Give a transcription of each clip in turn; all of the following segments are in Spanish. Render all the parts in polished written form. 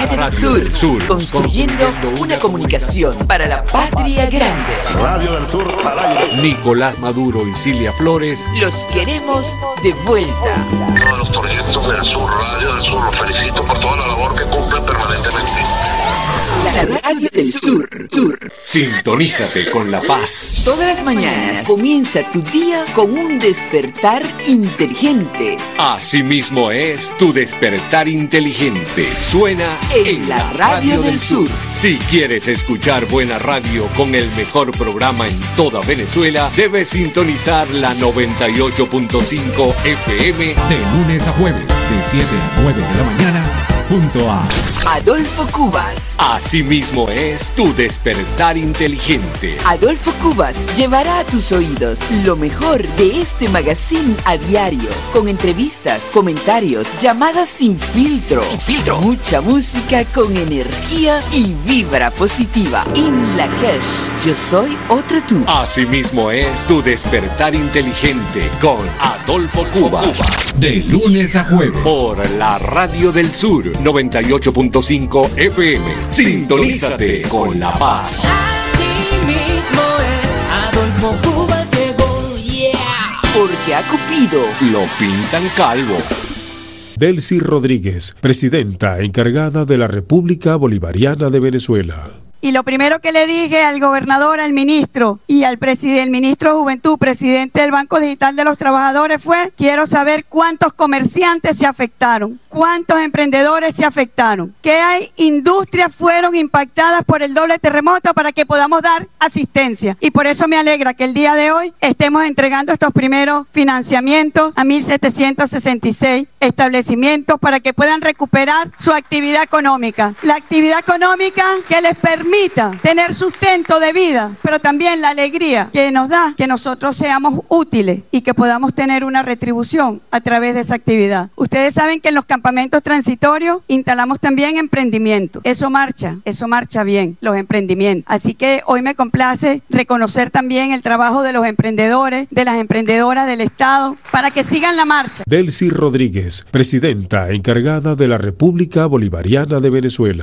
Radio del Sur, construyendo una comunicación para la patria grande. Radio del Sur al aire. Nicolás Maduro y Cilia Flores los queremos de vuelta. Todos los torcientos del Sur, Radio del Sur, los felicito por toda la labor que cumplen permanentemente. La Radio del Sur. Sintonízate con La Paz. Todas las mañanas comienza tu día con un despertar inteligente. Asimismo es tu despertar inteligente. Suena en la Radio del Sur. Si quieres escuchar buena radio con el mejor programa en toda Venezuela, debes sintonizar la 98.5 FM de lunes a jueves, de 7 a 9 de la mañana. Adolfo Cubas. Asimismo es tu despertar inteligente. Adolfo Cubas llevará a tus oídos lo mejor de este magazine a diario, con entrevistas, comentarios, llamadas sin filtro, mucha música con energía y vibra positiva. In la Cash, yo soy otro tú. Asimismo es tu despertar inteligente con Adolfo Cubas. De lunes a jueves por la Radio del Sur 98.5 FM. Sintonízate con La Paz. Asimismo es Adolfo Cubas llegó, yeah. Porque a Cupido lo pintan calvo. Delcy Rodríguez, presidenta encargada de la República Bolivariana de Venezuela. Y lo primero que le dije al gobernador, al ministro y al ministro de Juventud, presidente del Banco Digital de los Trabajadores fue: quiero saber cuántos comerciantes se afectaron, cuántos emprendedores se afectaron, qué industrias fueron impactadas por el doble terremoto para que podamos dar asistencia. Y por eso me alegra que el día de hoy estemos entregando estos primeros financiamientos a 1.766 establecimientos para que puedan recuperar su actividad económica. La actividad económica que les permita tener sustento de vida, pero también la alegría que nos da que nosotros seamos útiles y que podamos tener una retribución a través de esa actividad. Ustedes saben que en los campamentos transitorios instalamos también emprendimiento. Eso marcha bien, los emprendimientos. Así que hoy me complace reconocer también el trabajo de los emprendedores, de las emprendedoras del Estado, para que sigan la marcha. Delcy Rodríguez, presidenta encargada de la República Bolivariana de Venezuela.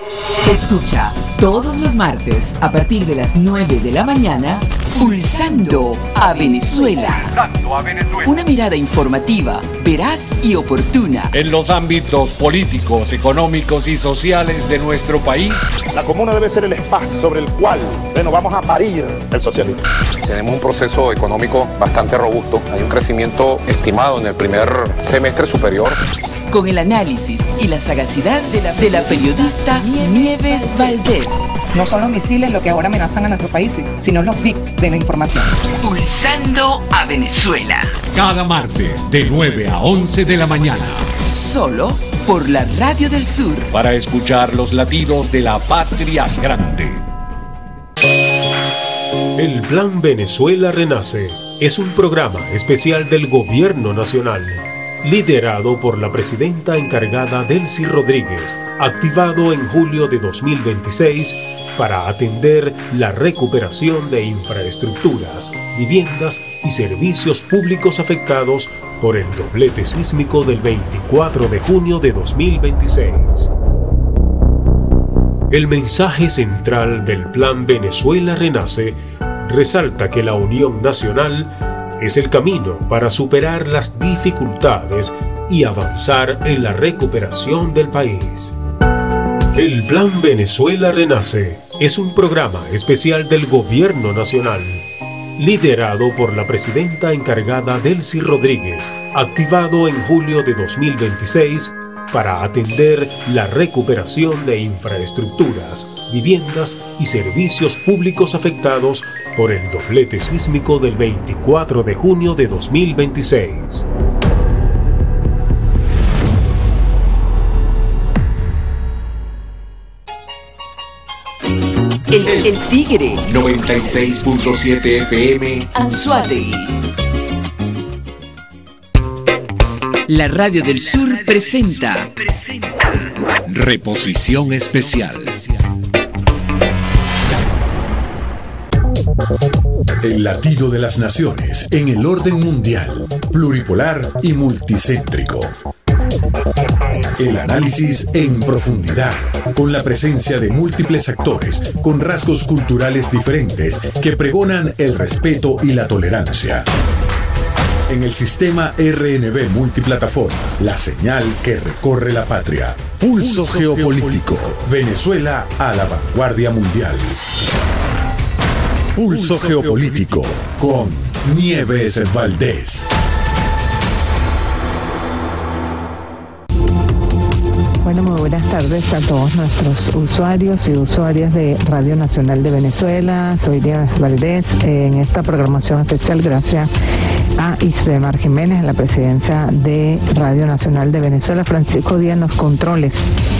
Escucha todos los martes a partir de las 9 de la mañana Pulsando a Venezuela. Una mirada informativa, veraz y oportuna en los ámbitos políticos, económicos y sociales de nuestro país. La comuna debe ser el espacio sobre el cual vamos a parir el socialismo. Tenemos un proceso económico bastante robusto. Hay un crecimiento estimado en el primer semestre superior. Con el análisis y la sagacidad de la periodista Nieves Valdés. No son los misiles lo que ahora amenazan a nuestro país, sino los bits de la información. Pulsando a Venezuela. Cada martes de 9 a 11 de la mañana. Solo por la Radio del Sur. Para escuchar los latidos de la patria grande. El Plan Venezuela Renace es un programa especial del Gobierno Nacional, liderado por la presidenta encargada Delcy Rodríguez, activado en julio de 2026 para atender la recuperación de infraestructuras, viviendas y servicios públicos afectados por el doblete sísmico del 24 de junio de 2026. El mensaje central del Plan Venezuela Renace resalta que la Unión Nacional es el camino para superar las dificultades y avanzar en la recuperación del país. El Plan Venezuela Renace es un programa especial del Gobierno Nacional, liderado por la presidenta encargada Delcy Rodríguez, activado en julio de 2026 para atender la recuperación de infraestructuras, viviendas y servicios públicos afectados por el doblete sísmico del 24 de junio de 2026. El Tigre 96.7 FM Anzoátegui. La Radio del Sur presenta Reposición Especial. El latido de las naciones en el orden mundial, pluripolar y multicéntrico. El análisis en profundidad, con la presencia de múltiples actores con rasgos culturales diferentes que pregonan el respeto y la tolerancia. En el sistema RNB multiplataforma, la señal que recorre la patria. Pulso geopolítico. Venezuela a la vanguardia mundial. Pulso geopolítico con Nieves Valdés. Bueno, muy buenas tardes a todos nuestros usuarios y usuarias de Radio Nacional de Venezuela. Soy Nieves Valdés en esta programación especial gracias a Isbemar Jiménez en la presidencia de Radio Nacional de Venezuela, Francisco Díaz en los controles.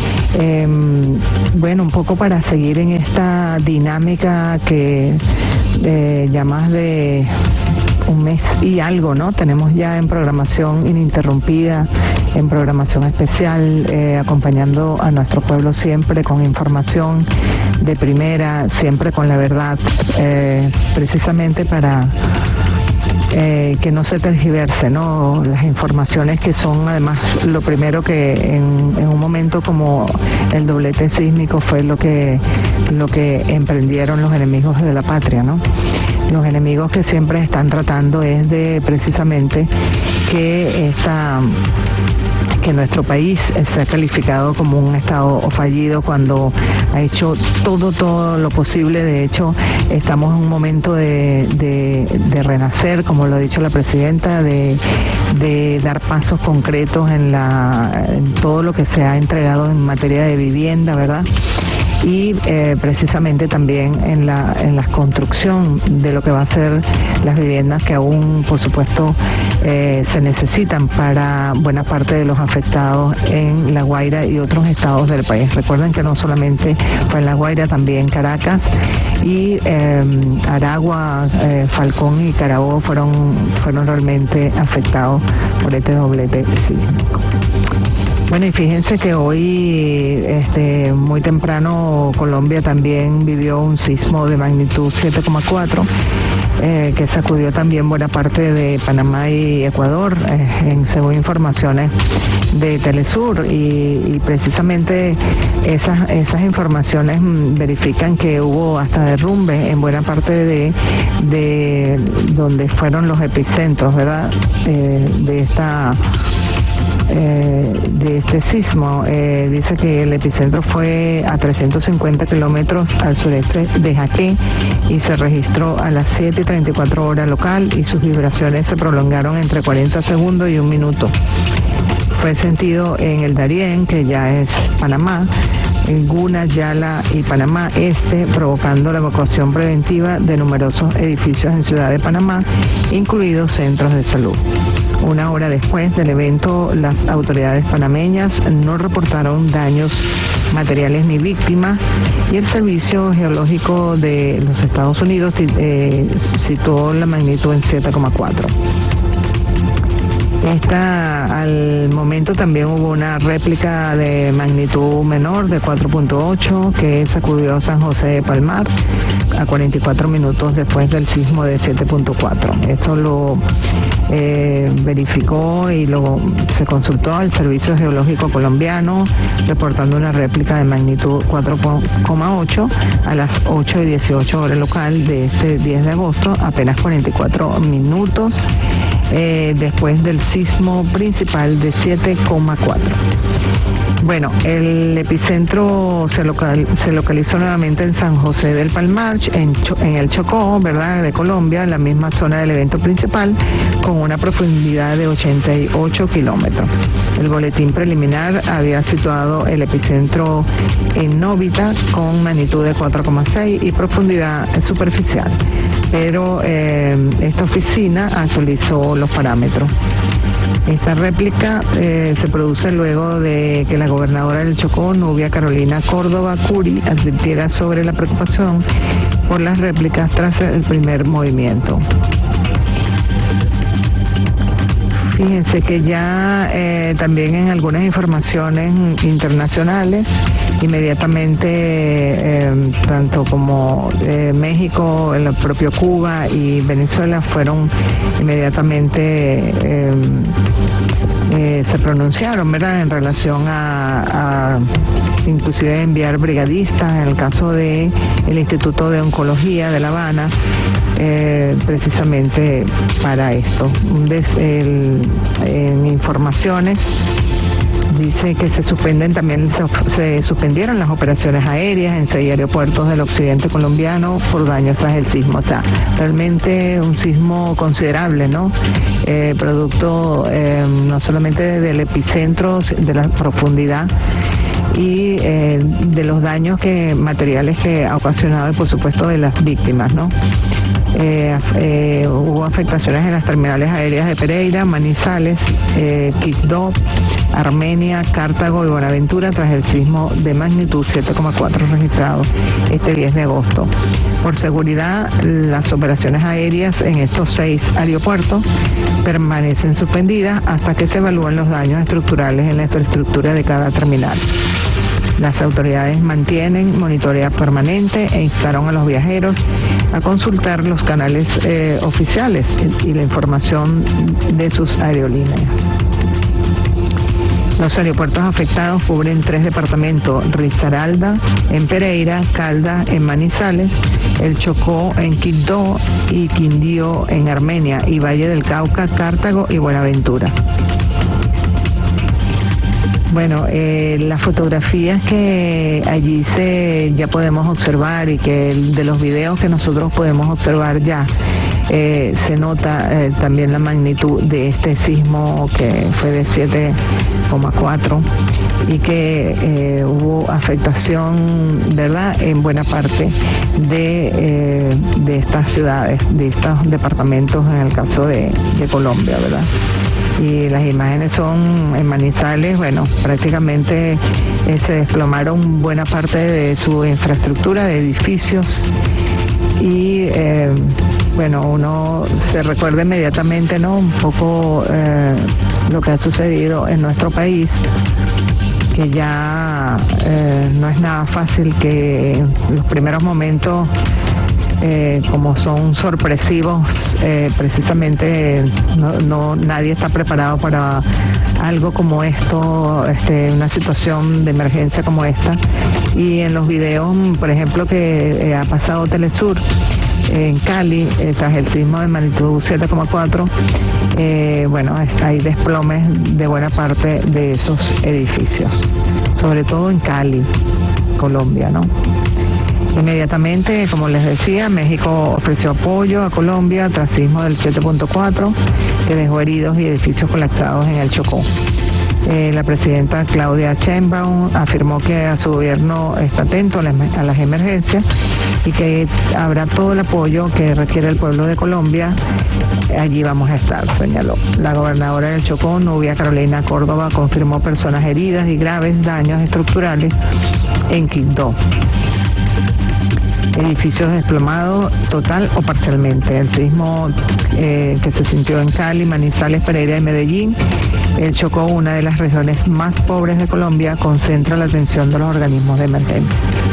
Bueno, un poco para seguir en esta dinámica que ya más de un mes y algo, ¿no? Tenemos ya en programación ininterrumpida, en programación especial, acompañando a nuestro pueblo siempre con información de primera, siempre con la verdad, precisamente para que no se tergiverse, ¿no? Las informaciones que son además lo primero que en un momento como el doblete sísmico fue lo que emprendieron los enemigos de la patria, ¿no? Los enemigos que siempre están tratando es de precisamente que nuestro país sea calificado como un estado fallido cuando ha hecho todo lo posible. De hecho, estamos en un momento de renacer, como lo ha dicho la presidenta, de dar pasos concretos en todo lo que se ha entregado en materia de vivienda, ¿verdad? Y precisamente también en la construcción de lo que va a ser las viviendas que aún, por supuesto, se necesitan para buena parte de los afectados en La Guaira y otros estados del país. Recuerden que no solamente fue en La Guaira, también Caracas y Aragua, Falcón y Carabobo fueron realmente afectados por este doblete sísmico. Bueno, y fíjense que hoy, muy temprano, Colombia también vivió un sismo de magnitud 7,4, que sacudió también buena parte de Panamá y Ecuador, según informaciones de Telesur, y precisamente esas informaciones verifican que hubo hasta derrumbe en buena parte de donde fueron los epicentros, ¿verdad?, de este sismo. Dice que el epicentro fue a 350 kilómetros al sureste de Jaqué y se registró a las 7:34 hora local y sus vibraciones se prolongaron entre 40 segundos y un minuto. Fue sentido en el Darién, que ya es Panamá, en Guna, Yala y Panamá Este, provocando la evacuación preventiva de numerosos edificios en Ciudad de Panamá, incluidos centros de salud. Una hora después del evento, las autoridades panameñas no reportaron daños materiales ni víctimas y el Servicio Geológico de los Estados Unidos situó la magnitud en 7,4. Al momento también hubo una réplica de magnitud menor de 4.8 que sacudió San José de Palmar a 44 minutos después del sismo de 7.4. Esto lo verificó y se consultó al Servicio Geológico Colombiano, reportando una réplica de magnitud 4,8 a las 8:18 hora local de este 10 de agosto, apenas 44 minutos después del sismo principal de 7,4. Bueno, el epicentro se localizó nuevamente en San José del Palmar, en el Chocó, ¿verdad?, de Colombia, en la misma zona del evento principal, con una profundidad de 88 kilómetros. El boletín preliminar había situado el epicentro en Novita con magnitud de 4,6 y profundidad superficial, pero esta oficina actualizó los parámetros. Esta réplica se produce luego de que la gobernadora del Chocó, Nubia Carolina Córdoba Curi, advirtiera sobre la preocupación por las réplicas tras el primer movimiento. Fíjense que ya también en algunas informaciones internacionales, inmediatamente tanto como México, el propio Cuba y Venezuela fueron inmediatamente se pronunciaron, ¿verdad?, en relación a inclusive enviar brigadistas, en el caso de el Instituto de Oncología de La Habana, precisamente para esto. En informaciones dice que se suspendieron las operaciones aéreas en 6 aeropuertos del occidente colombiano por daños tras el sismo. O sea, realmente un sismo considerable, ¿no? Producto no solamente del epicentro, de la profundidad y de los daños materiales que ha ocasionado y por supuesto de las víctimas, ¿no? Hubo afectaciones en las terminales aéreas de Pereira, Manizales, Quibdó, Armenia, Cartago y Buenaventura tras el sismo de magnitud 7,4 registrado este 10 de agosto. Por seguridad, las operaciones aéreas en estos 6 aeropuertos permanecen suspendidas hasta que se evalúen los daños estructurales en la infraestructura de cada terminal. Las autoridades mantienen monitoreo permanente e instaron a los viajeros a consultar los canales oficiales y la información de sus aerolíneas. Los aeropuertos afectados cubren 3 departamentos: Risaralda en Pereira, Caldas en Manizales, El Chocó en Quibdó y Quindío en Armenia, y Valle del Cauca, Cartago y Buenaventura. Bueno, las fotografías que allí ya podemos observar y que de los videos que nosotros podemos observar ya, se nota también la magnitud de este sismo que fue de 7,4 y que hubo afectación, ¿verdad?, en buena parte de estas ciudades, de estos departamentos en el caso de Colombia, ¿verdad? Y las imágenes son en Manizales, bueno, prácticamente se desplomaron buena parte de su infraestructura, de edificios, y bueno, uno se recuerda inmediatamente, ¿no?, un poco lo que ha sucedido en nuestro país, que ya no es nada fácil, que en los primeros momentos, como son sorpresivos, precisamente nadie está preparado para algo como esto, una situación de emergencia como esta. Y en los videos, por ejemplo, que ha pasado Telesur en Cali, tras el sismo de magnitud 7,4, bueno, hay desplomes de buena parte de esos edificios, sobre todo en Cali, Colombia, ¿no? Inmediatamente, como les decía, México ofreció apoyo a Colombia tras sismo del 7.4 que dejó heridos y edificios colapsados en el Chocó. La presidenta Claudia Sheinbaum afirmó que a su gobierno está atento a las emergencias y que habrá todo el apoyo que requiere el pueblo de Colombia. Allí vamos a estar, señaló. La gobernadora del Chocó, Nubia Carolina Córdoba, confirmó personas heridas y graves daños estructurales en Quibdó. Edificios desplomados total o parcialmente. El sismo que se sintió en Cali, Manizales, Pereira y Medellín, el Chocó, una de las regiones más pobres de Colombia, concentra la atención de los organismos de emergencia.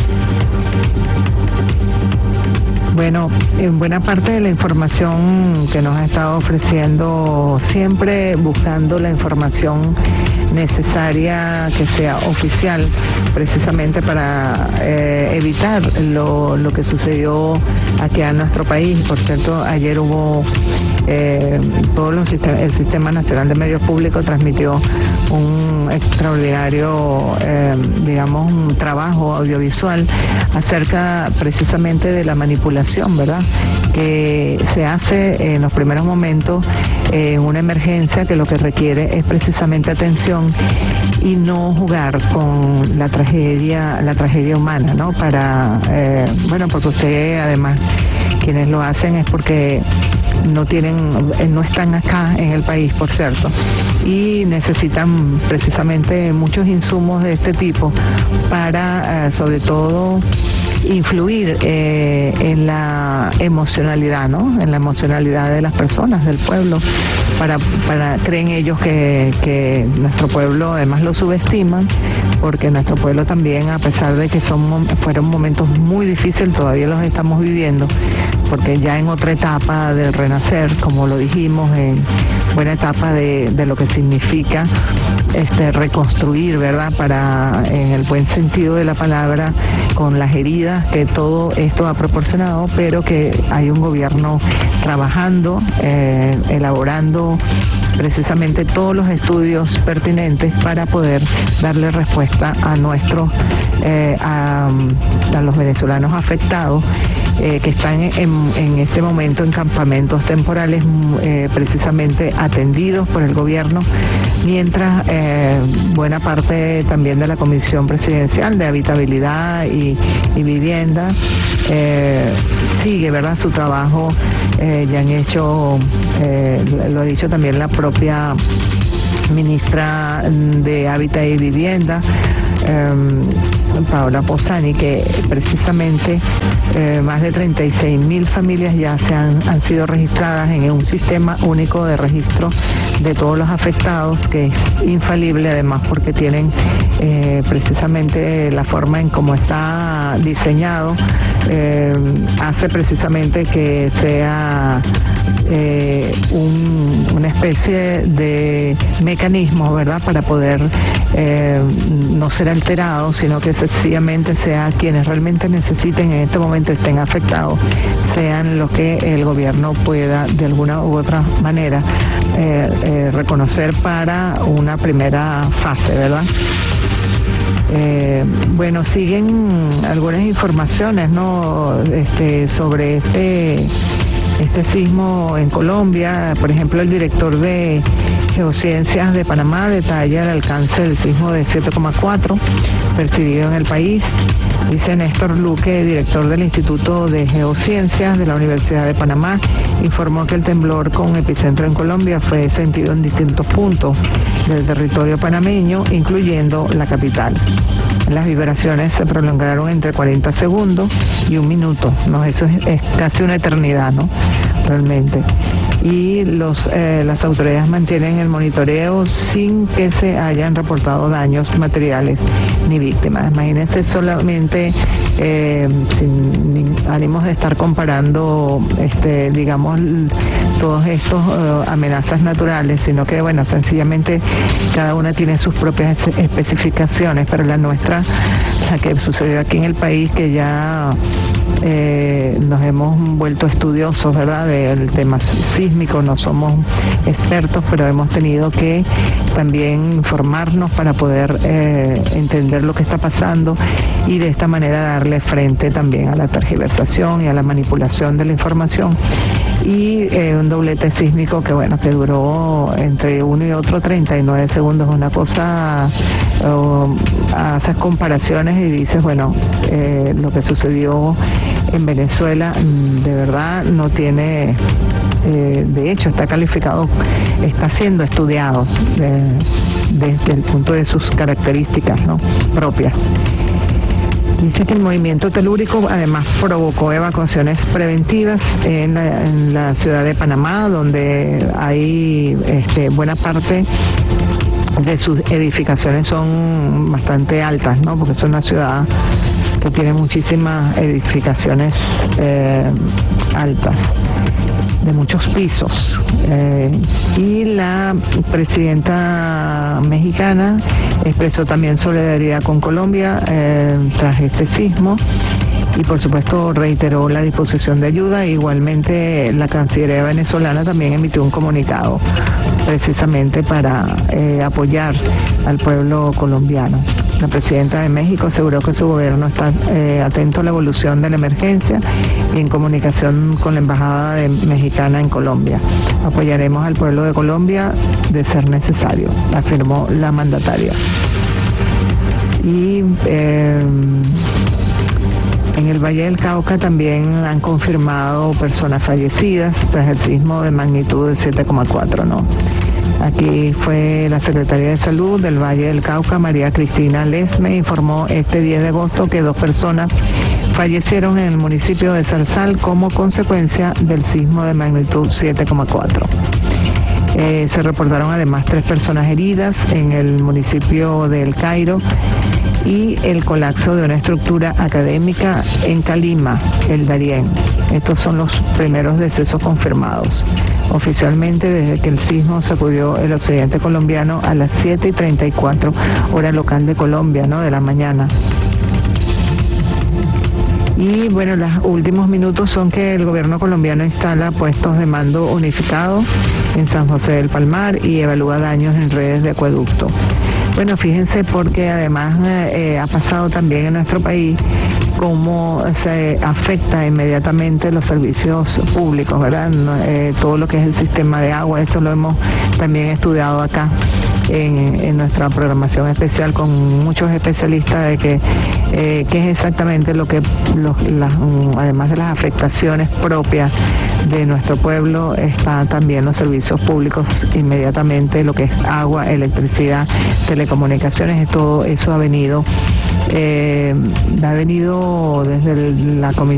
Bueno, en buena parte de la información que nos ha estado ofreciendo, siempre buscando la información necesaria que sea oficial, precisamente para evitar lo que sucedió aquí en nuestro país. Por cierto, ayer hubo el Sistema Nacional de Medios Públicos transmitió un extraordinario, digamos, un trabajo audiovisual acerca precisamente de la manipulación, ¿verdad?, que se hace en los primeros momentos en una emergencia, que lo que requiere es precisamente atención y no jugar con la tragedia humana, ¿no? Bueno, porque usted, además, quienes lo hacen es porque no están acá en el país, por cierto, y necesitan precisamente muchos insumos de este tipo para, sobre todo, influir en la emocionalidad, ¿no? En la emocionalidad de las personas, del pueblo. Creen ellos que nuestro pueblo además lo subestiman, porque nuestro pueblo también, a pesar de que fueron momentos muy difíciles, todavía los estamos viviendo, porque ya en otra etapa del renacer, como lo dijimos, en buena etapa de lo que significa reconstruir, ¿verdad? En el buen sentido de la palabra, con las heridas que todo esto ha proporcionado, pero que hay un gobierno trabajando, elaborando precisamente todos los estudios pertinentes para poder darle respuesta a los venezolanos afectados que están en este momento en campamentos temporales precisamente atendidos por el gobierno, mientras buena parte también de la Comisión Presidencial de Habitabilidad y Vivienda sigue, ¿verdad?, su trabajo. Ya han hecho, lo ha dicho también la propia ministra de Hábitat y Vivienda, Paola Posani, que precisamente más de 36.000 familias ya han sido registradas en un sistema único de registro de todos los afectados, que es infalible además porque tienen precisamente la forma en cómo está diseñado, hace precisamente que sea una especie de mecanismo, ¿verdad?, para poder no ser alterados, sino que sencillamente sea quienes realmente necesiten en este momento, estén afectados, sean los que el gobierno pueda de alguna u otra manera reconocer para una primera fase, ¿verdad? Bueno, siguen algunas informaciones, ¿no?, sobre este sismo en Colombia. Por ejemplo, el director de Geociencias de Panamá detalla el alcance del sismo de 7,4 percibido en el país. Dice Néstor Luque, director del Instituto de Geociencias de la Universidad de Panamá, informó que el temblor con epicentro en Colombia fue sentido en distintos puntos del territorio panameño, incluyendo la capital. Las vibraciones se prolongaron entre 40 segundos y 1 minuto, ¿no? Eso es casi una eternidad, ¿no?, realmente. Y las autoridades mantienen el monitoreo sin que se hayan reportado daños materiales ni víctimas. Imagínense, solamente sin ánimos de estar comparando, digamos, todos estos amenazas naturales, sino que, bueno, sencillamente cada una tiene sus propias especificaciones, pero la nuestra, la que sucedió aquí en el país, que ya nos hemos vuelto estudiosos, ¿verdad?, del tema sísmico, no somos expertos, pero hemos tenido que también informarnos para poder entender lo que está pasando y de esta manera darle frente también a la tergiversación y a la manipulación de la información. Y un doblete sísmico que, bueno, que duró entre uno y otro 39 segundos, una cosa, haces comparaciones y dices, bueno, lo que sucedió en Venezuela de verdad no tiene, de hecho está calificado, está siendo estudiado desde el punto de sus características, ¿no?, propias. Dice que el movimiento telúrico además provocó evacuaciones preventivas en la ciudad de Panamá, donde hay buena parte de sus edificaciones son bastante altas, ¿no?, porque es una ciudad que tiene muchísimas edificaciones altas, de muchos pisos. Y la presidenta mexicana expresó también solidaridad con Colombia tras este sismo y por supuesto reiteró la disposición de ayuda. Igualmente la Cancillería venezolana también emitió un comunicado precisamente para apoyar al pueblo colombiano. La presidenta de México aseguró que su gobierno está atento a la evolución de la emergencia y en comunicación con la embajada mexicana en Colombia. Apoyaremos al pueblo de Colombia de ser necesario, afirmó la mandataria. Y en el Valle del Cauca también han confirmado personas fallecidas tras el sismo de magnitud de 7,4, ¿no? Aquí fue la Secretaría de Salud del Valle del Cauca, María Cristina Lesme, informó este 10 de agosto que 2 personas fallecieron en el municipio de Zarzal como consecuencia del sismo de magnitud 7,4. Se reportaron además 3 personas heridas en el municipio de El Cairo y el colapso de una estructura académica en Calima, el Darién. Estos son los primeros decesos confirmados oficialmente desde que el sismo sacudió el occidente colombiano a las 7:34 hora local de Colombia, ¿no?, de la mañana. Y bueno, los últimos minutos son que el gobierno colombiano instala puestos de mando unificado en San José del Palmar y evalúa daños en redes de acueducto. Bueno, fíjense porque además ha pasado también en nuestro país cómo se afecta inmediatamente los servicios públicos, ¿verdad? Todo lo que es el sistema de agua, esto lo hemos también estudiado acá en nuestra programación especial con muchos especialistas de qué es exactamente lo que, además de las afectaciones propias de nuestro pueblo, están también los servicios públicos inmediatamente, lo que es agua, electricidad, telecomunicaciones, todo eso ha venido desde la Comisión